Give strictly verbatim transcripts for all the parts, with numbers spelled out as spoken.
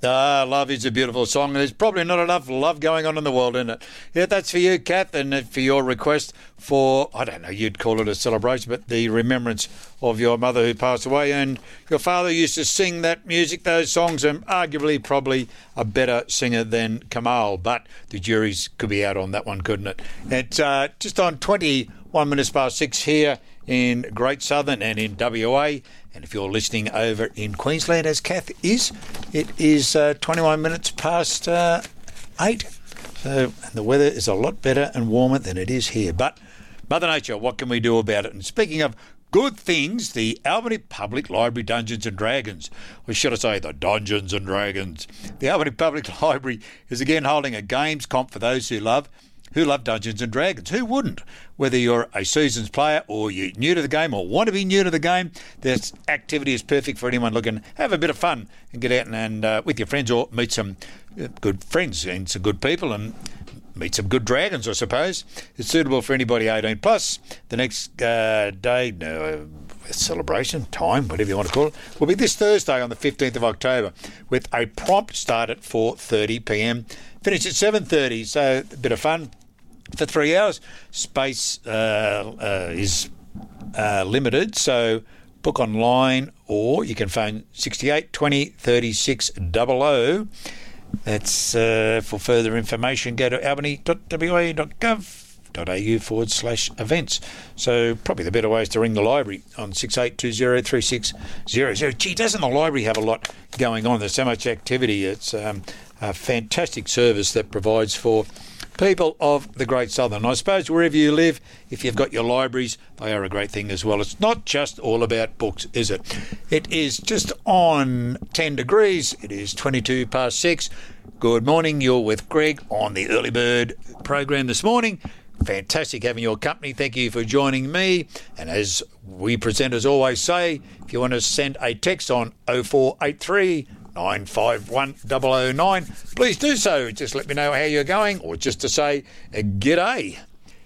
Ah, love is a beautiful song. There's probably not enough love going on in the world, isn't it? Yeah, that's for you, Kath, and for your request for, I don't know, you'd call it a celebration, but the remembrance of your mother who passed away. And your father used to sing that music, those songs, and arguably probably a better singer than Kamal. But the juries could be out on that one, couldn't it? It's uh, just on twenty-one minutes past six here in Great Southern and in W A. And if you're listening over in Queensland, as Kath is, it is uh, twenty-one minutes past uh, eight. So and the weather is a lot better and warmer than it is here. But Mother Nature, what can we do about it? And speaking of good things, the Albany Public Library Dungeons and Dragons, or should I say the Dungeons and Dragons, the Albany Public Library is again holding a games comp for those who love Who love Dungeons and Dragons. Who wouldn't? Whether you're a seasoned player or you're new to the game or want to be new to the game, this activity is perfect for anyone looking to have a bit of fun and get out and, and uh, with your friends or meet some good friends and some good people and meet some good dragons, I suppose. It's suitable for anybody eighteen plus. The next uh, day, no, celebration, time, whatever you want to call it, will be this Thursday on the fifteenth of October with a prompt start at four thirty p m, finish at seven thirty, so a bit of fun for three hours. Space uh, uh, is uh, limited, so book online or you can phone sixty-eight twenty thirty-six double oh. That's uh, for further information. Go to albany dot w a dot gov dot a u forward slash events. So probably the better way is to ring the library on six eight two zero three six zero zero. Gee, doesn't the library have a lot going on? There's so much activity. It's um, a fantastic service that provides for people of the Great Southern. I suppose wherever you live, if you've got your libraries, they are a great thing as well. It's not just all about books, is it? It is just on ten degrees. It is twenty-two past six. Good morning. You're with Greg on the Early Bird program this morning. Fantastic having your company. Thank you for joining me. And as we presenters always say, if you want to send a text on oh four eight three nine five one oh oh nine, please do so. Just let me know how you're going, or just to say uh, g'day.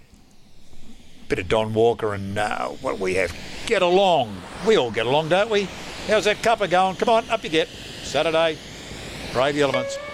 Bit of Don Walker and uh, what we have. Get along. We all get along, don't we? How's that cuppa going? Come on, up you get. Saturday. Brave the elements.